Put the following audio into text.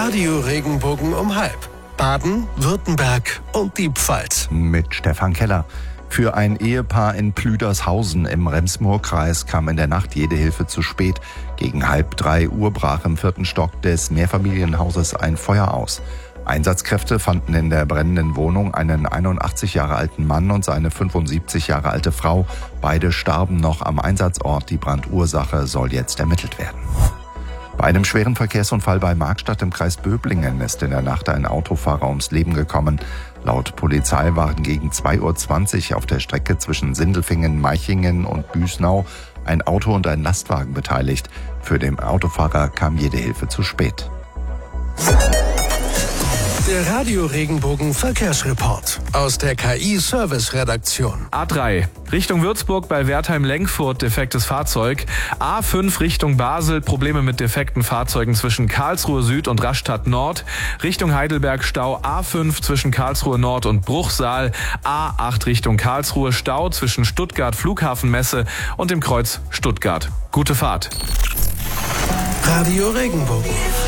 Radio Regenbogen um 12:30. Baden, Württemberg und die Pfalz. Mit Stefan Keller. Für ein Ehepaar in Plüdershausen im Rems-Murr-Kreis kam in der Nacht jede Hilfe zu spät. Gegen 2:30 brach im 4. Stock des Mehrfamilienhauses ein Feuer aus. Einsatzkräfte fanden in der brennenden Wohnung einen 81 Jahre alten Mann und seine 75 Jahre alte Frau. Beide starben noch am Einsatzort. Die Brandursache soll jetzt ermittelt werden. Bei einem schweren Verkehrsunfall bei Markstadt im Kreis Böblingen ist in der Nacht ein Autofahrer ums Leben gekommen. Laut Polizei waren gegen 2:20 Uhr auf der Strecke zwischen Sindelfingen, Meichingen und Büsnau ein Auto und ein Lastwagen beteiligt. Für den Autofahrer kam jede Hilfe zu spät. Der Radio Regenbogen Verkehrsreport aus der KI-Service-Redaktion. A3 Richtung Würzburg bei Wertheim-Lenkfurt defektes Fahrzeug. A5 Richtung Basel Probleme mit defekten Fahrzeugen zwischen Karlsruhe Süd und Rastatt Nord. Richtung Heidelberg Stau. A5 zwischen Karlsruhe Nord und Bruchsal. A8 Richtung Karlsruhe Stau zwischen Stuttgart Flughafenmesse und dem Kreuz Stuttgart. Gute Fahrt. Radio Regenbogen.